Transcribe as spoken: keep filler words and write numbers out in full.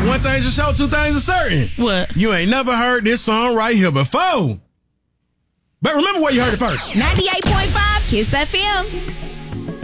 Hey, one thing's for sure, two things are certain. What? You ain't never heard this song right here before. But remember where you heard it first. ninety-eight point five Kiss F M.